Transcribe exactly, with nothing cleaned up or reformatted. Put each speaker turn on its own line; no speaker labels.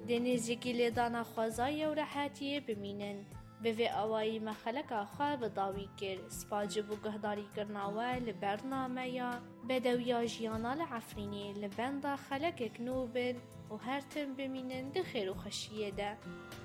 دنیزیکی لیدانا خوازای و راحتیه بمینن به اوایی مخلقا خواه بداوی کر سپاجه بو گهداری کرناوه لبرنامه یا بدویا جیانا لعفرینی لبندا خلق کنوبن و هر تن بمینن ده خیر و خشیه ده.